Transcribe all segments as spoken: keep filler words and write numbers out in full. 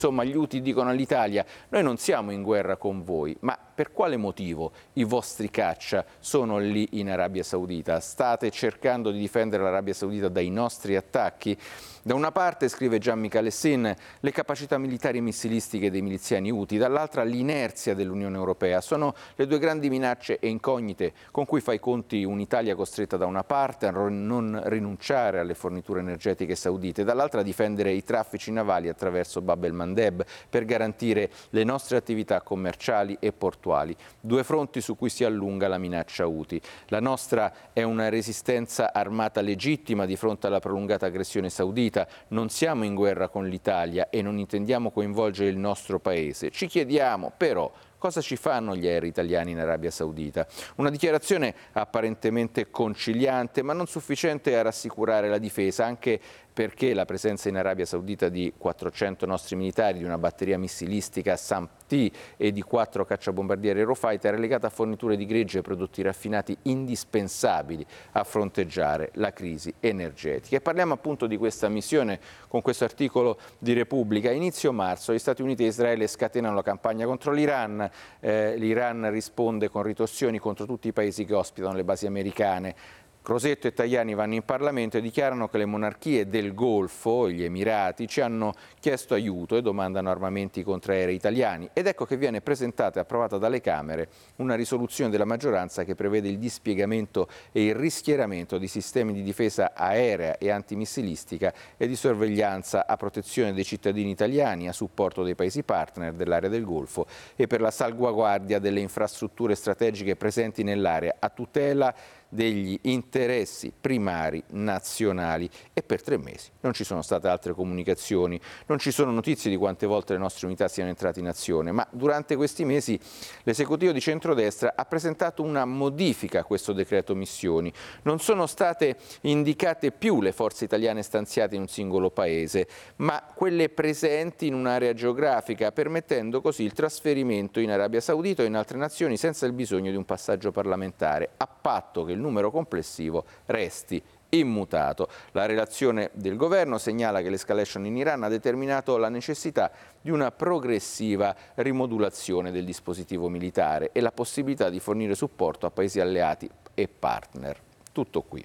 Insomma, gli Houthi dicono all'Italia: noi non siamo in guerra con voi, ma per quale motivo i vostri caccia sono lì in Arabia Saudita? State cercando di difendere l'Arabia Saudita dai nostri attacchi? Da una parte, scrive Gian Michalessin, le capacità militari e missilistiche dei miliziani Houthi, dall'altra l'inerzia dell'Unione Europea. Sono le due grandi minacce e incognite con cui fa i conti un'Italia costretta da una parte a non rinunciare alle forniture energetiche saudite, dall'altra a difendere i traffici navali attraverso Bab el-Mandeb per garantire le nostre attività commerciali e portuali. Due fronti su cui si allunga la minaccia Houthi. La nostra è una resistenza armata legittima di fronte alla prolungata aggressione saudita. Non siamo in guerra con l'Italia e non intendiamo coinvolgere il nostro paese. Ci chiediamo però cosa ci fanno gli aerei italiani in Arabia Saudita. Una dichiarazione apparentemente conciliante, ma non sufficiente a rassicurare la difesa, anche perché la presenza in Arabia Saudita di quattrocento nostri militari, di una batteria missilistica SAMP-T e di quattro cacciabombardieri Eurofighter è legata a forniture di gregge e prodotti raffinati indispensabili a fronteggiare la crisi energetica. E parliamo appunto di questa missione con questo articolo di Repubblica. A inizio marzo gli Stati Uniti e Israele scatenano la campagna contro l'Iran. Eh, L'Iran risponde con ritorsioni contro tutti i paesi che ospitano le basi americane. Crosetto e Tajani vanno in Parlamento e dichiarano che le monarchie del Golfo, gli Emirati, ci hanno chiesto aiuto e domandano armamenti contro aerei italiani. Ed ecco che viene presentata e approvata dalle Camere una risoluzione della maggioranza che prevede il dispiegamento e il rischieramento di sistemi di difesa aerea e antimissilistica e di sorveglianza a protezione dei cittadini italiani, a supporto dei paesi partner dell'area del Golfo e per la salvaguardia delle infrastrutture strategiche presenti nell'area, a tutela degli interessi primari nazionali. E per tre mesi non ci sono state altre comunicazioni, non ci sono notizie di quante volte le nostre unità siano entrate in azione, ma durante questi mesi l'esecutivo di centrodestra ha presentato una modifica a questo decreto missioni. Non sono state indicate più le forze italiane stanziate in un singolo paese, ma quelle presenti in un'area geografica, permettendo così il trasferimento in Arabia Saudita o in altre nazioni senza il bisogno di un passaggio parlamentare, a patto che il numero complessivo resti immutato. La relazione del governo segnala che l'escalation in Iran ha determinato la necessità di una progressiva rimodulazione del dispositivo militare e la possibilità di fornire supporto a paesi alleati e partner. Tutto qui.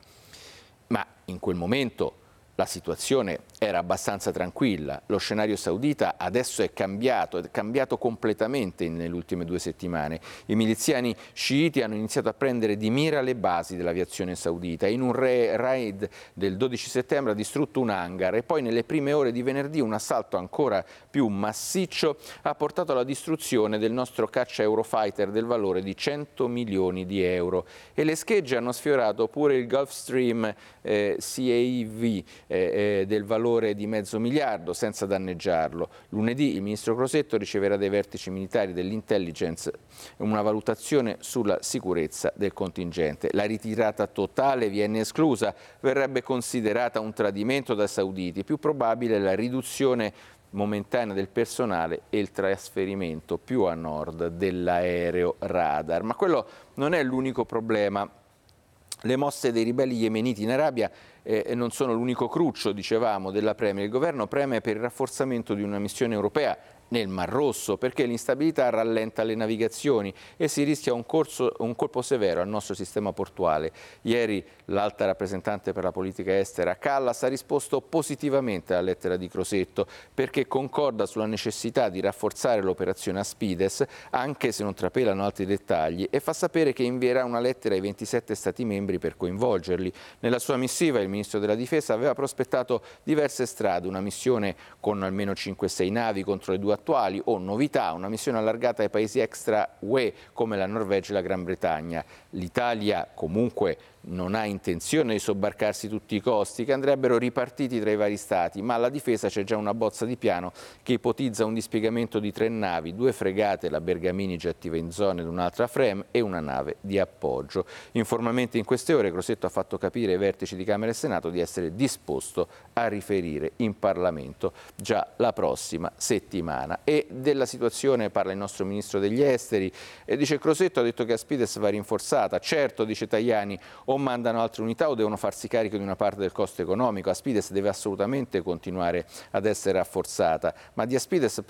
Ma in quel momento la situazione era abbastanza tranquilla. Lo scenario saudita adesso è cambiato, è cambiato completamente nelle ultime due settimane. I miliziani sciiti hanno iniziato a prendere di mira le basi dell'aviazione saudita. In un raid del dodici settembre ha distrutto un hangar e poi nelle prime ore di venerdì un assalto ancora più massiccio ha portato alla distruzione del nostro caccia Eurofighter del valore di cento milioni di euro. E le schegge hanno sfiorato pure il Gulfstream eh, C A V eh, eh, del valore di mezzo miliardo senza danneggiarlo. Lunedì il ministro Crosetto riceverà dai vertici militari dell'intelligence una valutazione sulla sicurezza del contingente. La ritirata totale viene esclusa, verrebbe considerata un tradimento dai sauditi, più probabile la riduzione momentanea del personale e il trasferimento più a nord dell'aereo radar. Ma quello non è l'unico problema. Le mosse dei ribelli yemeniti in Arabia eh, non sono l'unico cruccio, dicevamo, della Premier. Il governo preme per il rafforzamento di una missione europea nel Mar Rosso, perché l'instabilità rallenta le navigazioni e si rischia un, corso, un colpo severo al nostro sistema portuale. Ieri l'alta rappresentante per la politica estera Callas ha risposto positivamente alla lettera di Crosetto, perché concorda sulla necessità di rafforzare l'operazione Aspides, anche se non trapelano altri dettagli, e fa sapere che invierà una lettera ai ventisette Stati membri per coinvolgerli. Nella sua missiva il ministro della Difesa aveva prospettato diverse strade, una missione con almeno cinque sei navi contro le due attuali o novità, una missione allargata ai paesi extra U E come la Norvegia e la Gran Bretagna. L'Italia comunque non ha intenzione di sobbarcarsi tutti i costi che andrebbero ripartiti tra i vari stati, ma alla difesa c'è già una bozza di piano che ipotizza un dispiegamento di tre navi, due fregate, la Bergamini già attiva in zona ed un'altra Frem e una nave di appoggio. Informalmente in queste ore Crosetto ha fatto capire ai vertici di Camera e Senato di essere disposto a riferire in Parlamento già la prossima settimana. E della situazione parla il nostro Ministro degli Esteri e dice: Crosetto ha detto che Aspides va rinforzata. Certo, dice Tajani, o mandano altre unità o devono farsi carico di una parte del costo economico. Aspides deve assolutamente continuare ad essere rafforzata, ma di Aspides